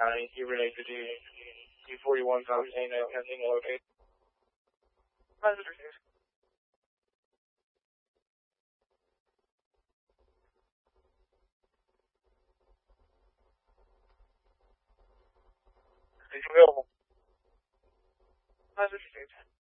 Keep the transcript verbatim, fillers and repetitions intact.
County, Hibernate to D forty-one, Falcon eight, pending locate. Message received. Station available. Message received.